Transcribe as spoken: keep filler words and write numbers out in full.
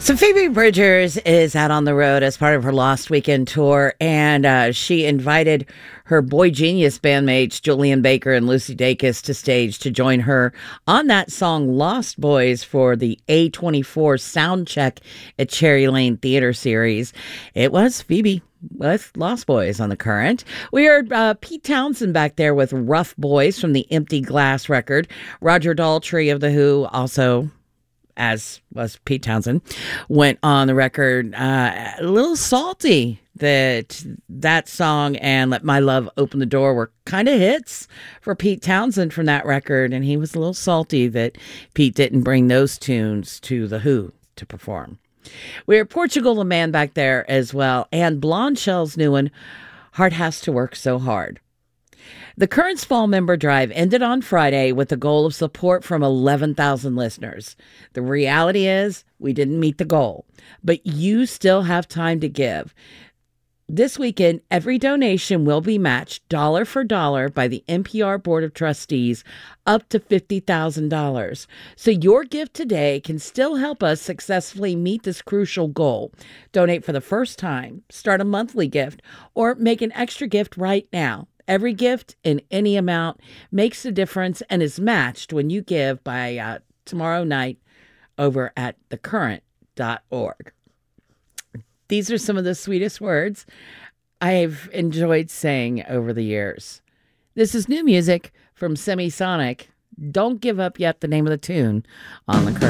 So Phoebe Bridgers is out on the road as part of her Lost Weekend tour, and uh, she invited her Boy Genius bandmates Julian Baker and Lucy Dacus to stage to join her on that song Lost Boys for the A twenty-four Soundcheck at Cherry Lane Theater Series. It was Phoebe with Lost Boys on The Current. We heard uh, Pete Townsend back there with Rough Boys from the Empty Glass record. Roger Daltrey of The Who, also, as was Pete Townsend, went on the record uh, a little salty that that song and Let My Love Open the Door were kind of hits for Pete Townsend from that record, and he was a little salty that Pete didn't bring those tunes to The Who to perform. We have Portugal the Man back there as well, and Blonde Shell's new one, Heart Has to Work So Hard. The Current's Fall Member Drive ended on Friday with a goal of support from eleven thousand listeners. The reality is we didn't meet the goal, but you still have time to give. This weekend, every donation will be matched dollar for dollar by the N P R Board of Trustees up to fifty thousand dollars. So your gift today can still help us successfully meet this crucial goal. Donate for the first time, start a monthly gift, or make an extra gift right now. Every gift in any amount makes a difference and is matched when you give by uh, tomorrow night over at the current dot org. These are some of the sweetest words I've enjoyed saying over the years. This is new music from Semisonic. Don't Give Up Yet, the name of the tune on The Current.